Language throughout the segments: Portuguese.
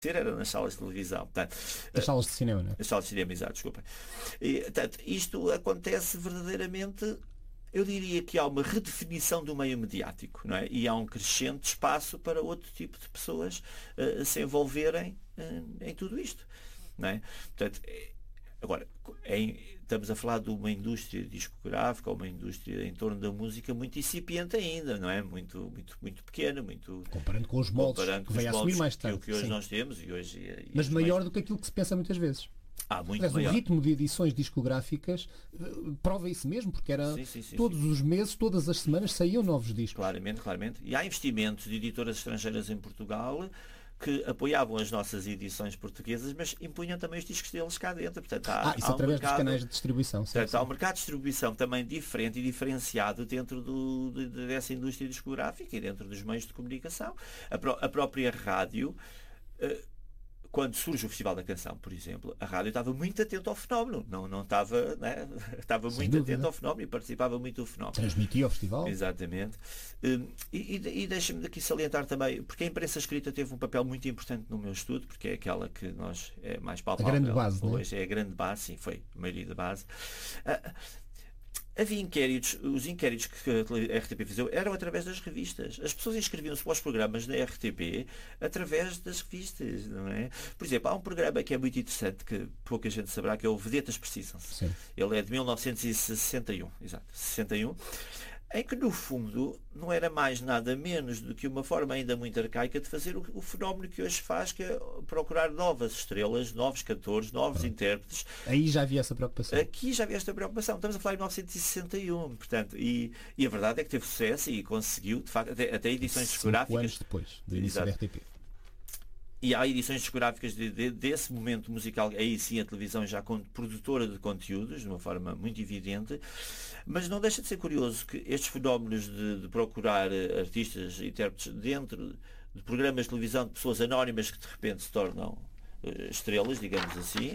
era nas salas de televisão. Portanto, As salas de cinema, não é? as salas de cinema, exato, desculpem. E, portanto, isto acontece verdadeiramente. Eu diria que há uma redefinição do meio mediático, não é? E há um crescente espaço para outro tipo de pessoas se envolverem em tudo isto, não é? Portanto, agora, estamos a falar de uma indústria discográfica, uma indústria em torno da música muito incipiente ainda, não é? Muito pequena, muito... Comparando com os moldes que veio a assumir mais tarde. Que hoje sim. nós temos e hoje... Mas maior do que aquilo que se pensa muitas vezes. Muito Aliás, o maior. ritmo de edições discográficas prova isso mesmo, porque era todos os meses, todas as semanas saíam novos discos. Claramente. E há investimentos de editoras estrangeiras em Portugal que apoiavam as nossas edições portuguesas, mas impunham também os discos deles cá dentro. Portanto, isso através dos canais de distribuição. Sim, portanto, há um mercado de distribuição também diferente e diferenciado dentro dessa indústria discográfica e dentro dos meios de comunicação. A própria rádio... Quando surge o Festival da Canção, por exemplo, a rádio estava muito atenta ao fenómeno. Não estava, né? Estava muito atenta ao fenómeno e participava muito do fenómeno. Transmitia o festival. Exatamente. E deixa-me daqui salientar também, porque a imprensa escrita teve um papel muito importante no meu estudo, porque é aquela que nós é mais palpável. A grande base, hoje é a grande base, sim, foi a maioria da base. Havia inquéritos, os inquéritos que a RTP fez eram através das revistas. As pessoas inscreviam-se para os programas da RTP através das revistas, não é? Por exemplo, há um programa que é muito interessante, que pouca gente saberá, que é o Vedetas Precisam-se. Ele é de 1961, exato, 61, em que, no fundo, não era mais nada menos do que uma forma ainda muito arcaica de fazer o fenómeno que hoje faz, que é procurar novas estrelas, novos cantores, novos intérpretes. Aí já havia essa preocupação. Aqui já havia esta preocupação. Estamos a falar em 1961, portanto, e a verdade é que teve sucesso e conseguiu, de facto, até edições discográficas. 5 anos depois do início da RTP. E há edições discográficas desse momento musical, aí sim a televisão já como produtora de conteúdos, de uma forma muito evidente, mas não deixa de ser curioso que estes fenómenos de procurar artistas e intérpretes dentro de programas de televisão de pessoas anónimas que de repente se tornam estrelas, digamos assim,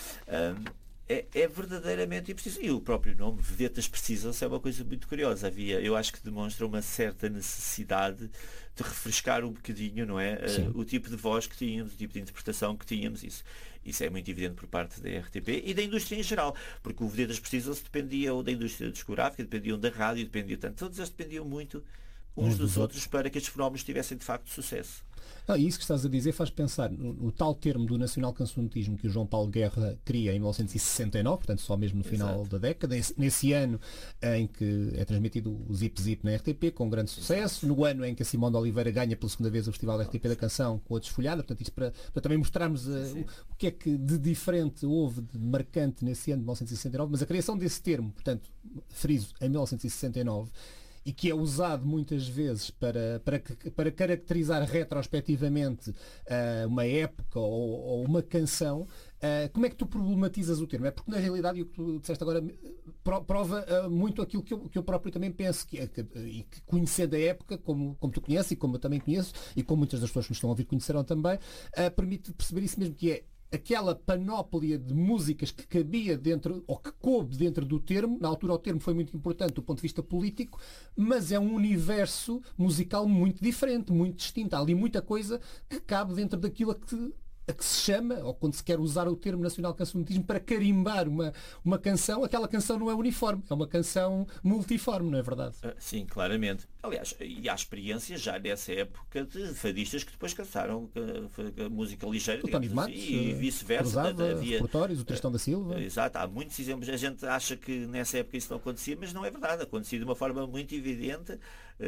é verdadeiramente impreciso. E o próprio nome, Vedetas Precisam-se, é uma coisa muito curiosa. Eu acho que demonstra uma certa necessidade de refrescar um bocadinho, não é? O tipo de voz que tínhamos, o tipo de interpretação que tínhamos. Isso é muito evidente por parte da RTP e da indústria em geral, porque o Vedetas Precisam-se dependia da indústria discográfica, dependiam da rádio, todos eles dependiam muito uns dos outros para que estes fenómenos tivessem de facto sucesso. Isso que estás a dizer faz pensar no tal termo do nacional-cancionetismo que o João Paulo Guerra cria em 1969, portanto só mesmo no final da década, nesse ano em que é transmitido o Zip Zip na RTP com grande sucesso, no ano em que a Simone de Oliveira ganha pela segunda vez o Festival da RTP da Canção com a Desfolhada, portanto isto para também mostrarmos o que é que de diferente houve, de marcante nesse ano de 1969, mas a criação desse termo, portanto, friso, em 1969, e que é usado muitas vezes para caracterizar retrospectivamente uma época ou uma canção. Como é que tu problematizas o termo? É porque na realidade, o que tu disseste agora prova muito aquilo que eu próprio também penso, e que conhecendo a época, como tu conheces e como eu também conheço, e como muitas das pessoas que nos estão a ouvir conheceram também, permite perceber isso mesmo, que é aquela panóplia de músicas que cabia dentro, ou que coube dentro do termo. Na altura o termo foi muito importante do ponto de vista político, mas é um universo musical muito diferente, muito distinto. Há ali muita coisa que cabe dentro daquilo a que se chama, ou quando se quer usar o termo nacional-cancionismo para carimbar uma canção, aquela canção não é uniforme, é uma canção multiforme, não é verdade? Sim, claramente. Aliás, e há experiências já nessa época de fadistas que depois cantaram a música ligeira, o Tony de Matos, e vice-versa. Havia repertórios, o Tristão da Silva. Exato, há muitos exemplos. A gente acha que nessa época isso não acontecia, mas não é verdade. Acontecia de uma forma muito evidente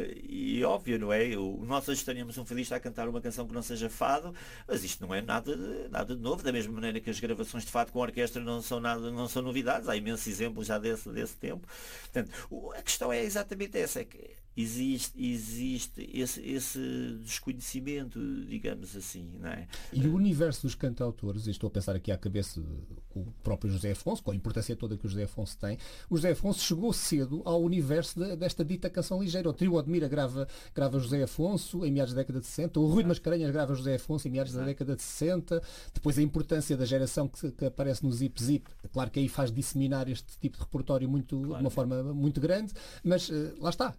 e óbvia, não é? Nós hoje teríamos um fadista a cantar uma canção que não seja fado, mas isto não é nada de novo, da mesma maneira que as gravações de fado com orquestra não são novidades. Há imensos exemplos já desse tempo. Portanto, a questão é exatamente essa, é que existe esse desconhecimento, digamos assim, não é? E o universo dos cantautores, e estou a pensar aqui à cabeça com o próprio José Afonso, com a importância toda que o José Afonso tem, o José Afonso chegou cedo ao universo desta dita canção ligeira. O trio Admira grava José Afonso em meados da década de 60, o Rui de Mascarenhas grava José Afonso em meados da década de 60, depois a importância da geração que aparece no Zip Zip, claro que aí faz disseminar este tipo de repertório de uma forma muito grande, mas lá está, há um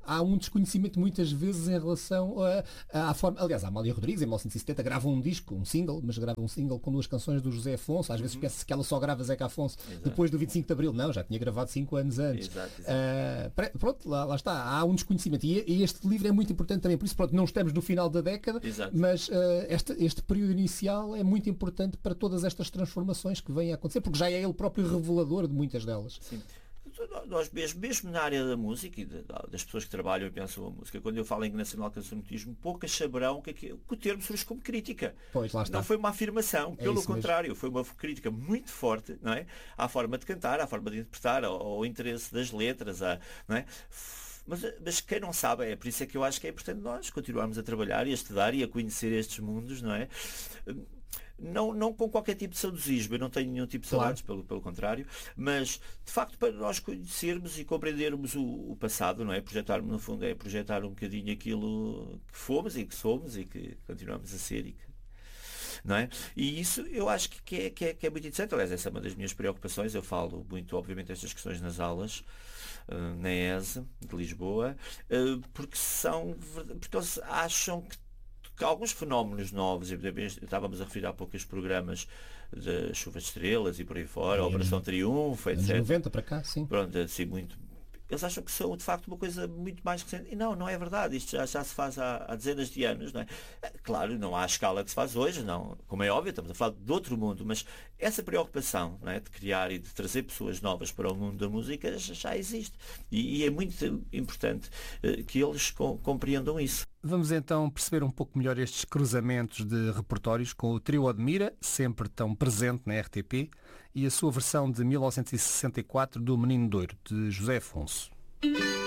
desconhecimento muitas vezes em relação à forma. Aliás, a Amália Rodrigues, em 1970, grava um disco, um single, mas grava um single com 2 canções do José Afonso. Às vezes pensa-se que ela só grava Zeca Afonso depois do 25 de Abril. Não, já tinha gravado 5 anos antes. Pronto, lá está. Há um desconhecimento. E este livro é muito importante também. Por isso, pronto, não estamos no final da década, mas este período inicial é muito importante para todas estas transformações que vêm a acontecer, porque já é ele próprio revelador de muitas delas. Sim. Nós mesmo na área da música e das pessoas que trabalham e pensam a música, quando eu falo em nacional cancionismo, poucas saberão que o termo surge como crítica. Pois, lá está. Não foi uma afirmação, pelo contrário, foi uma crítica muito forte, não é? À forma de cantar, à forma de interpretar, ao interesse das letras, não é? Mas quem não sabe, é por isso é que eu acho que é importante nós continuarmos a trabalhar e a estudar e a conhecer estes mundos, não é? Não com qualquer tipo de saudosismo, eu não tenho nenhum tipo de saudades, pelo contrário, mas de facto para nós conhecermos e compreendermos o passado, não é? Projetarmos, no fundo, é projetar um bocadinho aquilo que fomos e que somos e que continuamos a ser não é? E isso eu acho que é muito interessante. Aliás, essa é uma das minhas preocupações. Eu falo muito, obviamente, estas questões nas aulas na ESE de Lisboa, porque eles acham que alguns fenómenos novos, estávamos a referir há pouco os programas da Chuva de Estrelas e por aí fora, a Operação Triunfo, etc. 90 para cá, sim. Pronto, assim, muito. Eles acham que são de facto uma coisa muito mais recente. E não é verdade. Isto já se faz há dezenas de anos, não é? Claro, não há a escala que se faz hoje, não. Como é óbvio, estamos a falar de outro mundo, mas essa preocupação, não é, de criar e de trazer pessoas novas para o mundo da música já existe. E é muito importante que eles compreendam isso. Vamos então perceber um pouco melhor estes cruzamentos de repertórios com o trio Admira, sempre tão presente na RTP, e a sua versão de 1964 do Menino Doiro, de José Afonso.